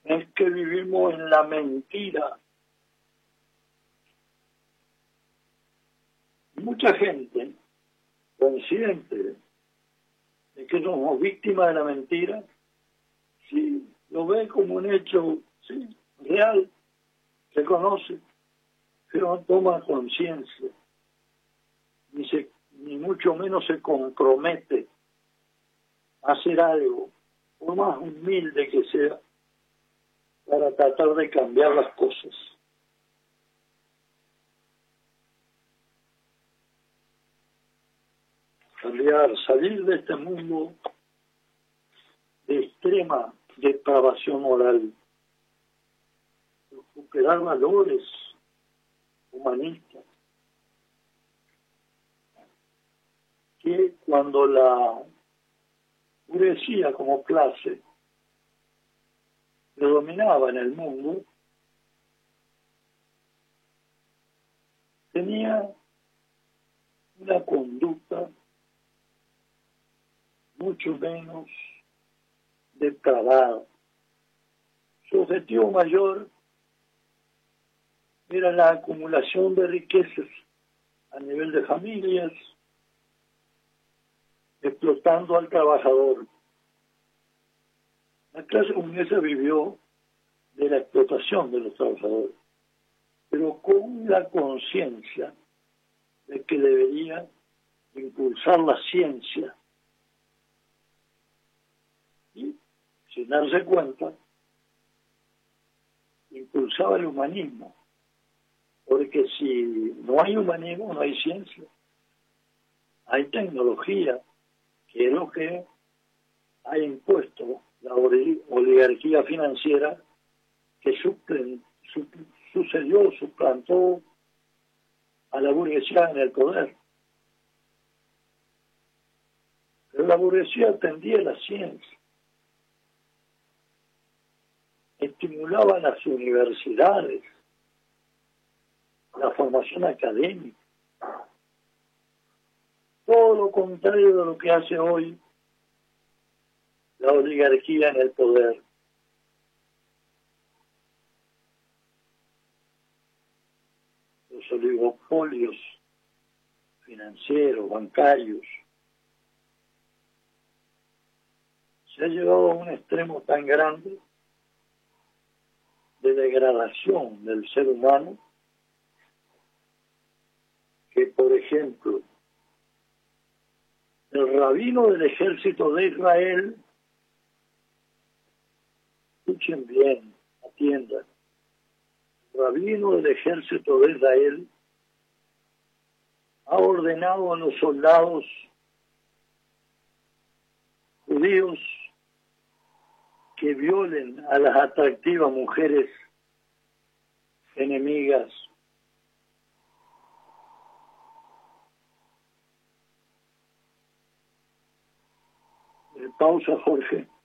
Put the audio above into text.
es que vivimos en la mentira. Mucha gente, consciente de que somos víctimas de la mentira, sí, lo ve como un hecho, sí, real, se conoce, pero no toma conciencia, ni mucho menos se compromete a hacer algo, por más humilde que sea, para tratar de cambiar las cosas. Salir de este mundo de extrema depravación moral, recuperar valores humanistas, que cuando la burguesía como clase predominaba en el mundo, tenía una conducta mucho menos depravada. Su objetivo mayor era la acumulación de riquezas a nivel de familias, explotando al trabajador. La clase burguesa vivió de la explotación de los trabajadores, pero con la conciencia de que debería impulsar la ciencia y, sin darse cuenta, impulsaba el humanismo, porque si no hay humanismo no hay ciencia, hay tecnología, que es lo que ha impuesto la oligarquía financiera que suplantó a la burguesía en el poder. Pero la burguesía atendía la ciencia, estimulaba las universidades, la formación académica, todo lo contrario de lo que hace hoy la oligarquía en el poder. Los oligopolios financieros, bancarios, se ha llegado a un extremo tan grande de degradación del ser humano que, por ejemplo, el rabino del ejército de Israel, escuchen bien, atiendan, el rabino del ejército de Israel ha ordenado a los soldados judíos que violen a las atractivas mujeres enemigas. Pausa, Jorge.